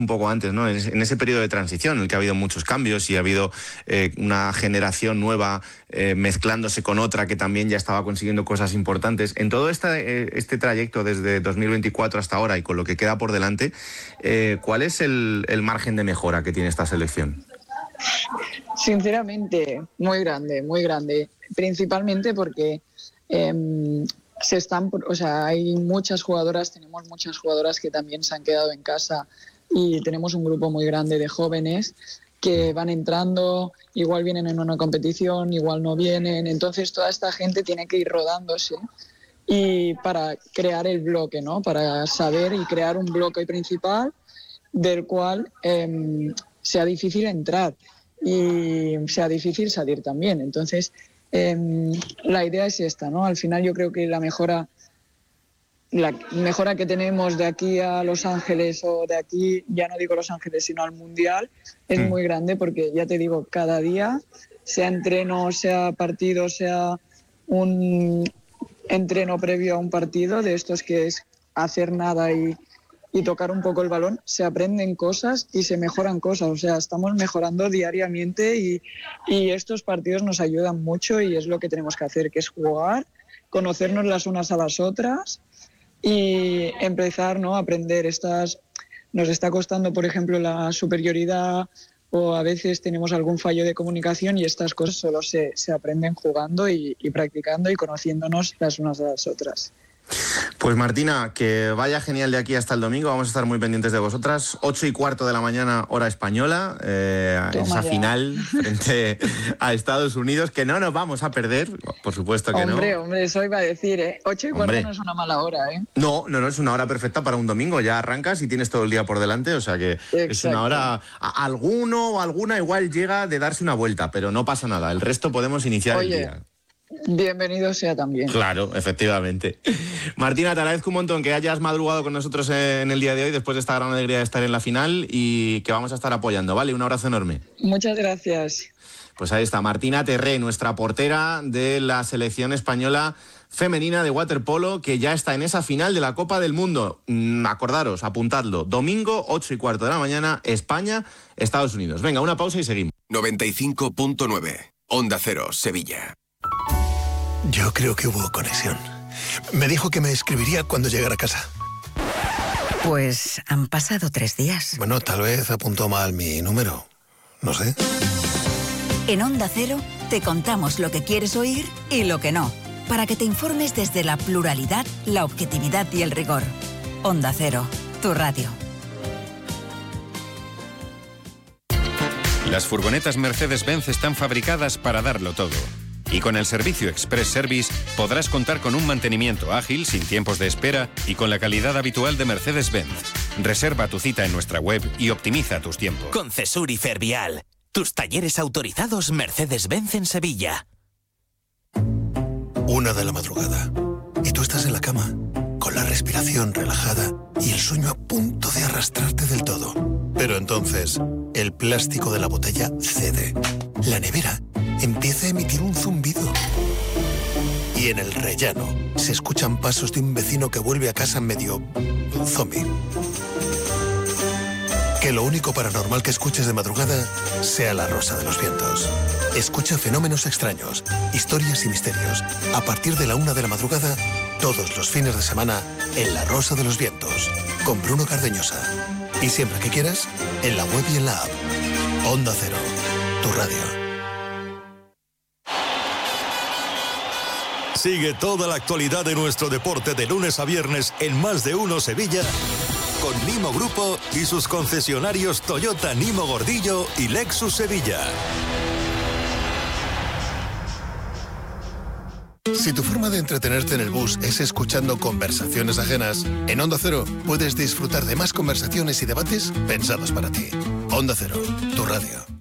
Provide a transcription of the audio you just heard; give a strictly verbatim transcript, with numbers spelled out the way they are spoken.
un poco antes, ¿no? En ese, en ese periodo de transición en el que ha habido muchos cambios y ha habido eh, una generación nueva eh, mezclándose con otra que también ya estaba consiguiendo cosas importantes. En todo esta, eh, este trayecto desde dos mil veinticuatro hasta ahora y con lo que queda por delante, eh, ¿cuál es el, el margen de mejora que tiene esta selección? Sinceramente, muy grande, muy grande. Principalmente porque eh, se están, o sea, hay muchas jugadoras, tenemos muchas jugadoras que también se han quedado en casa y tenemos un grupo muy grande de jóvenes que van entrando, igual vienen en una competición, igual no vienen. Entonces toda esta gente tiene que ir rodándose y para crear el bloque, ¿no? Para saber y crear un bloque principal del cual eh, sea difícil entrar y sea difícil salir también. Entonces, eh, la idea es esta, ¿no? Al final yo creo que la mejora, la mejora que tenemos de aquí a Los Ángeles o de aquí, ya no digo Los Ángeles, sino al Mundial, es mm. muy grande porque, ya te digo, cada día, sea entreno, sea partido, sea un entreno previo a un partido, de estos que es hacer nada y y tocar un poco el balón, se aprenden cosas y se mejoran cosas. O sea, estamos mejorando diariamente y, y estos partidos nos ayudan mucho y es lo que tenemos que hacer, que es jugar, conocernos las unas a las otras y empezar, ¿no?, a aprender. Estas, nos está costando, por ejemplo, la superioridad o a veces tenemos algún fallo de comunicación y estas cosas solo se, se aprenden jugando y, y practicando y conociéndonos las unas a las otras. Pues Martina, que vaya genial de aquí hasta el domingo. Vamos a estar muy pendientes de vosotras. Ocho y cuarto de la mañana, hora española, eh, esa ya. final frente a Estados Unidos, que no nos vamos a perder, por supuesto que hombre, no. Hombre, hombre, eso iba a decir, ¿eh? Ocho y cuarto no es una mala hora, ¿eh? No, no, no, es una hora perfecta para un domingo. Ya arrancas y tienes todo el día por delante, o sea que Exacto. es una hora... A, alguno o alguna igual llega de darse una vuelta, pero no pasa nada. El resto podemos iniciar Oye. el día. Bienvenido sea también. Claro, efectivamente. Martina, te agradezco un montón que hayas madrugado con nosotros en el día de hoy, después de esta gran alegría de estar en la final y que vamos a estar apoyando, ¿vale? Un abrazo enorme. Muchas gracias. Pues ahí está, Martina Terré, nuestra portera de la selección española femenina de waterpolo, que ya está en esa final de la Copa del Mundo. Mm, acordaros, apuntadlo, domingo, ocho y cuarto de la mañana, España, Estados Unidos. Venga, una pausa y seguimos. noventa y cinco punto nueve, Onda Cero, Sevilla. Yo creo que hubo conexión. Me dijo que me escribiría cuando llegara a casa. Pues han pasado tres días. Bueno, tal vez apuntó mal mi número. No sé. En Onda Cero te contamos lo que quieres oír y lo que no, para que te informes desde la pluralidad, la objetividad y el rigor. Onda Cero, tu radio. Las furgonetas Mercedes-Benz están fabricadas para darlo todo. Y con el servicio Express Service podrás contar con un mantenimiento ágil, sin tiempos de espera y con la calidad habitual de Mercedes-Benz. Reserva tu cita en nuestra web y optimiza tus tiempos. Con Cesur y Fervial, tus talleres autorizados Mercedes-Benz en Sevilla. Una de la madrugada. Y tú estás en la cama, con la respiración relajada y el sueño a punto de arrastrarte del todo. Pero entonces, el plástico de la botella cede. La nevera empieza a emitir un zumbido. Y en el rellano se escuchan pasos de un vecino que vuelve a casa medio zombie. Que lo único paranormal que escuches de madrugada sea la Rosa de los Vientos. Escucha fenómenos extraños, historias y misterios. A partir de la una de la madrugada, todos los fines de semana, en La Rosa de los Vientos, con Bruno Cardeñosa. Y siempre que quieras, en la web y en la app. Onda Cero, tu radio. Sigue toda la actualidad de nuestro deporte de lunes a viernes en Más de Uno Sevilla con Nimo Grupo y sus concesionarios Toyota Nimo Gordillo y Lexus Sevilla. Si tu forma de entretenerte en el bus es escuchando conversaciones ajenas, en Onda Cero puedes disfrutar de más conversaciones y debates pensados para ti. Onda Cero, tu radio.